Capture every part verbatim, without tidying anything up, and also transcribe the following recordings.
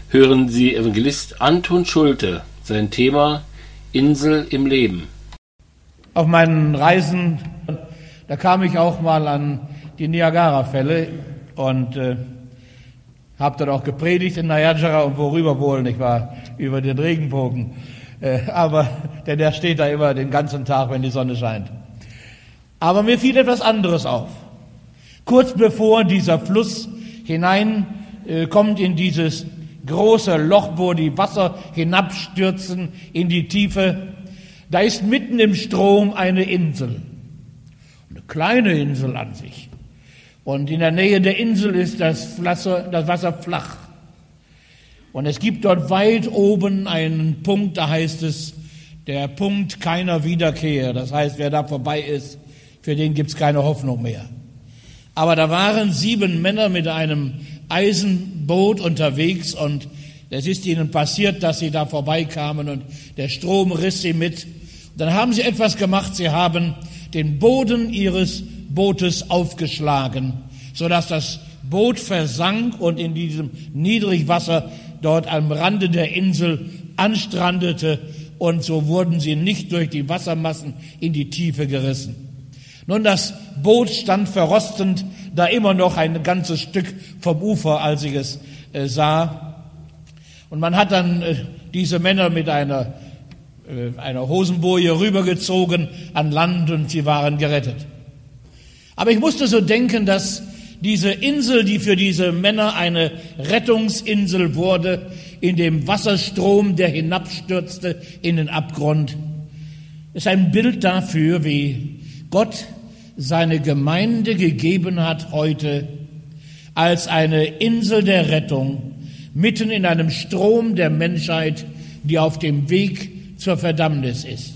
hören Sie Evangelist Anton Schulte, sein Thema Insel im Leben. Auf meinen Reisen, da kam ich auch mal an die Niagara-Fälle und äh, habe dort auch gepredigt in Niagara und worüber wohl, nicht wahr, über den Regenbogen. Äh, aber, denn der steht da immer den ganzen Tag, wenn die Sonne scheint. Aber mir fiel etwas anderes auf. Kurz bevor dieser Fluss hinein äh, kommt in dieses große Loch, wo die Wasser hinabstürzen in die Tiefe, da ist mitten im Strom eine Insel. Eine kleine Insel an sich. Und in der Nähe der Insel ist das Wasser, das Wasser flach. Und es gibt dort weit oben einen Punkt, da heißt es, der Punkt keiner Wiederkehr. Das heißt, wer da vorbei ist, für den gibt's keine Hoffnung mehr. Aber da waren sieben Männer mit einem Eisenboot unterwegs und es ist ihnen passiert, dass sie da vorbeikamen und der Strom riss sie mit. Und dann haben sie etwas gemacht, sie haben den Boden ihres Bootes aufgeschlagen, sodass das Boot versank und in diesem Niedrigwasser dort am Rande der Insel anstrandete und so wurden sie nicht durch die Wassermassen in die Tiefe gerissen. Nun, das Boot stand verrostend da immer noch ein ganzes Stück vom Ufer, als ich es äh, sah. Und man hat dann äh, diese Männer mit einer, äh, einer Hosenboje rübergezogen an Land und sie waren gerettet. Aber ich musste so denken, dass diese Insel, die für diese Männer eine Rettungsinsel wurde, in dem Wasserstrom, der hinabstürzte in den Abgrund, ist ein Bild dafür, wie Gott seine Gemeinde gegeben hat heute als eine Insel der Rettung, mitten in einem Strom der Menschheit, die auf dem Weg zur Verdammnis ist.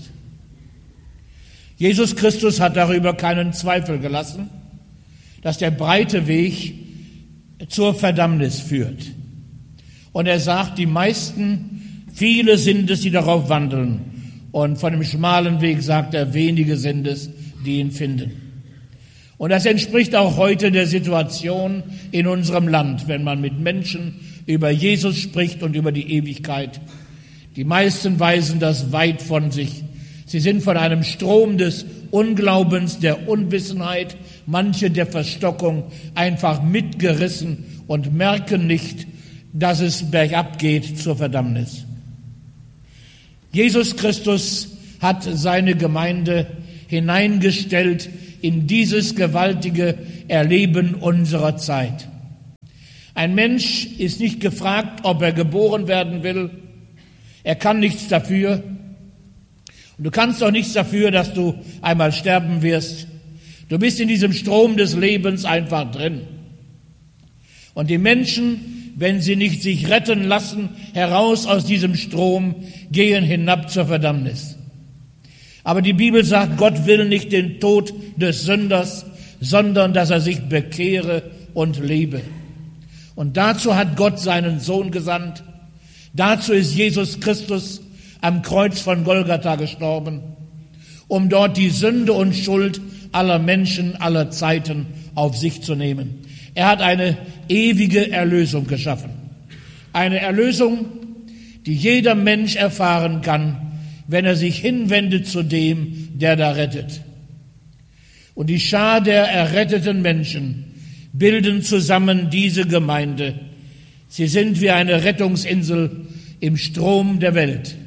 Jesus Christus hat darüber keinen Zweifel gelassen, dass der breite Weg zur Verdammnis führt. Und er sagt, die meisten, viele sind es, die darauf wandeln. Und von dem schmalen Weg sagt er, wenige sind es, die ihn finden. Und das entspricht auch heute der Situation in unserem Land, wenn man mit Menschen über Jesus spricht und über die Ewigkeit. Die meisten weisen das weit von sich. Sie sind von einem Strom des Unglaubens, der Unwissenheit, manche der Verstockung einfach mitgerissen und merken nicht, dass es bergab geht zur Verdammnis. Jesus Christus hat seine Gemeinde hineingestellt in dieses gewaltige Erleben unserer Zeit. Ein Mensch ist nicht gefragt, ob er geboren werden will. Er kann nichts dafür. Und du kannst auch nichts dafür, dass du einmal sterben wirst. Du bist in diesem Strom des Lebens einfach drin. Und die Menschen, wenn sie nicht sich retten lassen, heraus aus diesem Strom, gehen hinab zur Verdammnis. Aber die Bibel sagt, Gott will nicht den Tod des Sünders, sondern dass er sich bekehre und lebe. Und dazu hat Gott seinen Sohn gesandt. Dazu ist Jesus Christus am Kreuz von Golgatha gestorben, um dort die Sünde und Schuld aller Menschen, aller Zeiten auf sich zu nehmen. Er hat eine ewige Erlösung geschaffen. Eine Erlösung, die jeder Mensch erfahren kann, wenn er sich hinwendet zu dem, der da rettet. Und die Schar der erretteten Menschen bilden zusammen diese Gemeinde. Sie sind wie eine Rettungsinsel im Strom der Welt.